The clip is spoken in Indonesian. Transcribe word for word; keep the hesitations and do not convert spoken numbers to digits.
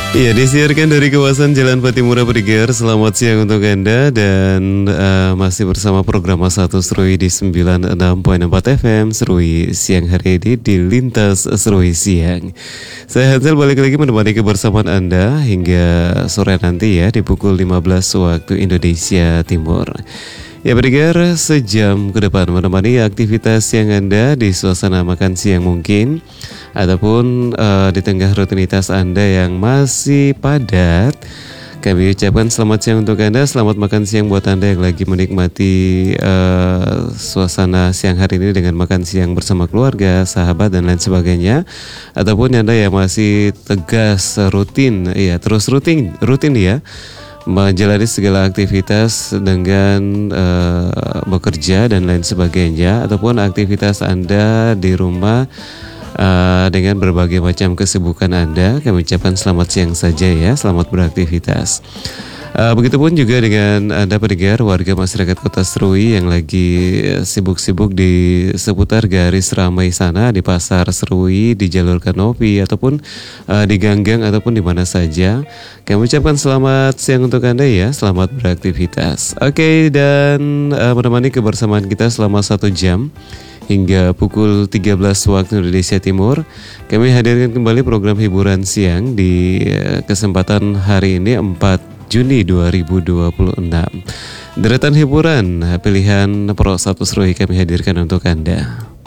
Iya, disiarkan dari kawasan Jalan Patimura Periger. Selamat siang untuk Anda dan uh, masih bersama program satu Serui di sembilan puluh enam koma empat F M Serui siang hari ini di Lintas Serui Siang. Saya Hansel balik lagi menemani kebersamaan Anda hingga sore nanti ya di pukul lima belas waktu Indonesia Timur. Ya, Periger sejam ke depan menemani aktivitas siang Anda di suasana makan siang mungkin, ataupun uh, di tengah rutinitas Anda yang masih padat. Kami ucapkan selamat siang untuk Anda, selamat makan siang buat Anda yang lagi menikmati uh, suasana siang hari ini dengan makan siang bersama keluarga, sahabat dan lain sebagainya. Ataupun Anda yang masih tegas rutin, ya terus rutin, rutin ya, menjalani segala aktivitas dengan uh, bekerja dan lain sebagainya, ataupun aktivitas Anda di rumah Uh, dengan berbagai macam kesibukan Anda. Kami ucapkan selamat siang saja ya, selamat beraktivitas. Uh, begitupun juga dengan Anda pendengar warga masyarakat Kota Serui yang lagi sibuk-sibuk di seputar garis ramai sana, di Pasar Serui, di Jalur Kanopi, ataupun uh, di Ganggang, ataupun di mana saja. Kami ucapkan selamat siang untuk Anda ya, selamat beraktivitas. Oke, okay, dan uh, menemani kebersamaan kita selama satu jam hingga pukul tiga belas waktu Indonesia Timur, kami hadirkan kembali program hiburan siang di kesempatan hari ini empat Juni dua ribu dua puluh enam. Deretan hiburan pilihan Pro satu Serui kami hadirkan untuk Anda.